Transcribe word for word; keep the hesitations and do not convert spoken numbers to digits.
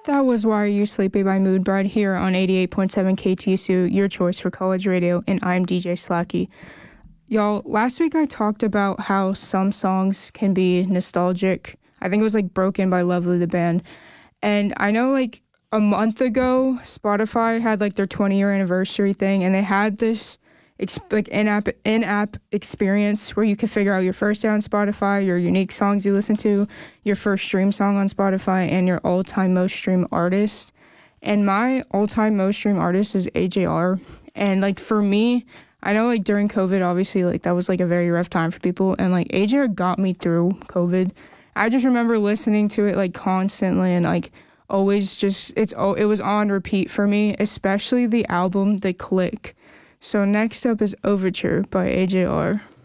That was Why Are You Sleepy by Mood Bride here on eighty-eight point seven K T S U, your choice for college radio, and I'm D J Slacky. Y'all, last week I talked about how some songs can be nostalgic. I think it was like Broken by Lovely the Band. And I know like a month ago, Spotify had like their twenty year anniversary thing, and they had this ex- like in-app in-app experience where you could figure out your first day on Spotify, your unique songs you listen to, your first stream song on Spotify, and your all-time most streamed artist. And my all-time most streamed artist is A J R. And like for me, I know like during COVID, obviously like that was like a very rough time for people, and like A J R got me through COVID. I just remember listening to it like constantly and like always just it's oh it was on repeat for me, especially the album The Click. So next up is Overture by A J R.